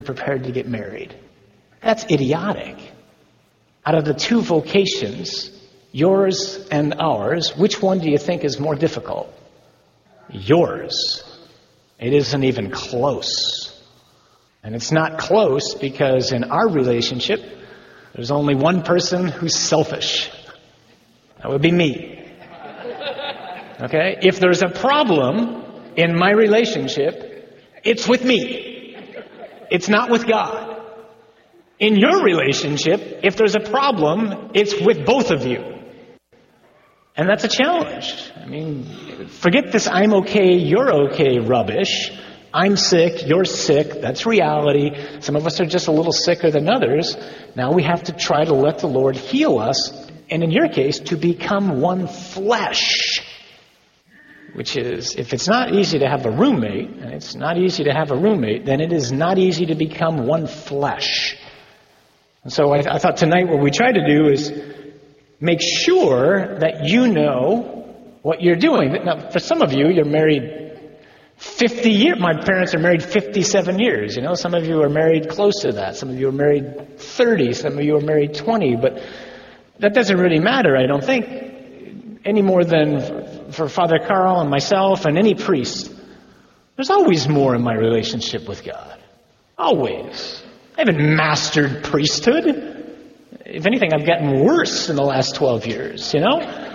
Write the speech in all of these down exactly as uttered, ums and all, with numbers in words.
prepared to get married. That's idiotic. Out of the two vocations, yours and ours, which one do you think is more difficult? Yours. It isn't even close. And it's not close because in our relationship, there's only one person who's selfish. That would be me. Okay? If there's a problem in my relationship, it's with me. It's not with God. In your relationship, if there's a problem, it's with both of you. And that's a challenge. I mean, forget this I'm okay, you're okay rubbish. I'm sick, you're sick. That's reality. Some of us are just a little sicker than others. Now we have to try to let the Lord heal us. And in your case, to become one flesh. Which is, if it's not easy to have a roommate, and it's not easy to have a roommate, then it is not easy to become one flesh. And so I, I thought tonight what we try to do is make sure that you know what you're doing. Now, for some of you, you're married fifty years. My parents are married fifty-seven years. You know, some of you are married close to that. Some of you are married thirty. Some of you are married twenty. But that doesn't really matter, I don't think, any more than for Father Carl and myself and any priest. There's always more in my relationship with God. Always. I haven't mastered priesthood. If anything, I've gotten worse in the last twelve years, you know?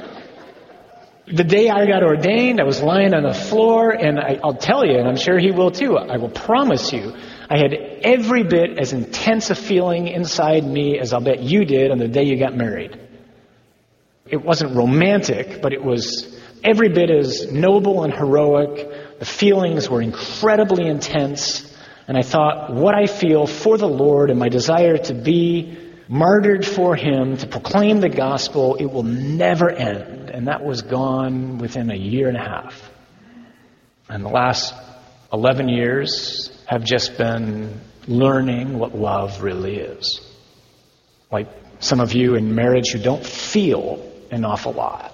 The day I got ordained, I was lying on the floor, and I, I'll tell you, and I'm sure he will too, I will promise you, I had every bit as intense a feeling inside me as I'll bet you did on the day you got married. It wasn't romantic, but it was every bit as noble and heroic. The feelings were incredibly intense. And I thought, what I feel for the Lord and my desire to be martyred for Him, to proclaim the gospel, it will never end. And that was gone within a year and a half. And the last eleven years have just been learning what love really is. Like some of you in marriage who don't feel an awful lot.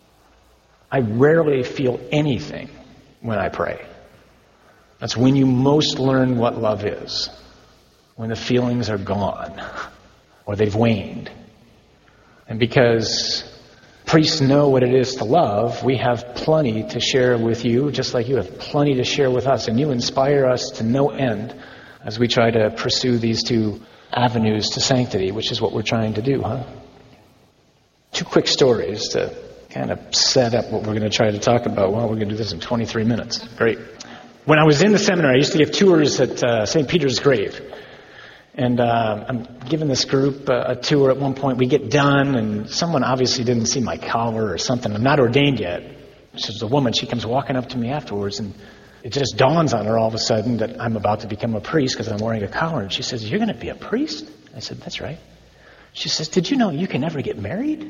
I rarely feel anything when I pray. That's when you most learn what love is. When the feelings are gone or they've waned. And because priests know what it is to love, we have plenty to share with you, just like you have plenty to share with us. And you inspire us to no end as we try to pursue these two avenues to sanctity, which is what we're trying to do, huh? Two quick stories to kind of set up what we're going to try to talk about. Well, we're going to do this in twenty-three minutes. Great. When I was in the seminary, I used to give tours at uh, Saint Peter's Grave. And uh, I'm giving this group uh, a tour at one point. We get done, and someone obviously didn't see my collar or something. I'm not ordained yet. She's a woman. She comes walking up to me afterwards, and it just dawns on her all of a sudden that I'm about to become a priest because I'm wearing a collar. And she says, "You're going to be a priest?" I said, "That's right." She says, "Did you know you can never get married?"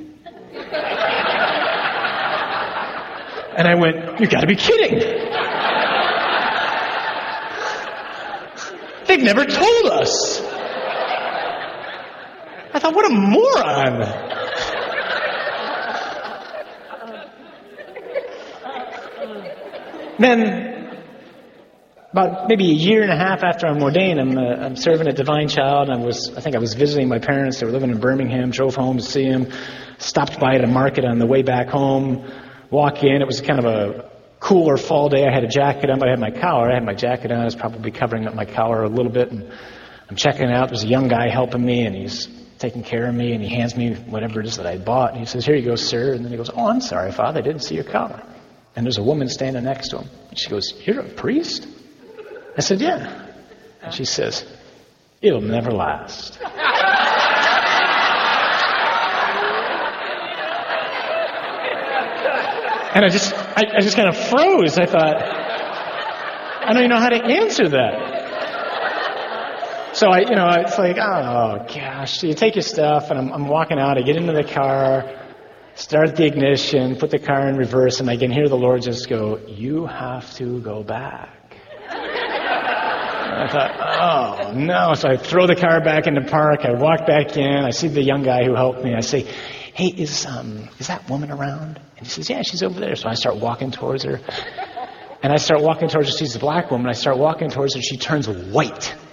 And I went, "You got to be kidding. They've never told us." I thought, what a moron. Then, about maybe a year and a half after I'm ordained, I'm, uh, I'm serving at Divine Child. And I was, I think I was visiting my parents. They were living in Birmingham. Drove home to see them. Stopped by at a market on the way back home. Walk in. It was kind of a cooler fall day. I had a jacket on, but I had my collar. I had my jacket on. I was probably covering up my collar a little bit. And I'm checking it out. There's a young guy helping me, and he's taking care of me, and he hands me whatever it is that I bought. And he says, "Here you go, sir." And then he goes, "Oh, I'm sorry, Father. I didn't see your collar." And there's a woman standing next to him. And she goes, "You're a priest?" I said, "Yeah." And she says, "It'll never last." And I just, I, I just kind of froze. I thought, I don't even know how to answer that. So I, you know, it's like, oh gosh. So you take your stuff, and I'm, I'm walking out. I get into the car, start the ignition, put the car in reverse, and I can hear the Lord just go, "You have to go back." And I thought, oh no. So I throw the car back into park. I walk back in. I see the young guy who helped me. I say, "Hey, is um is that woman around?" And he says, "Yeah, she's over there." So I start walking towards her. And I start walking towards her. She's a black woman. I start walking towards her. She turns white.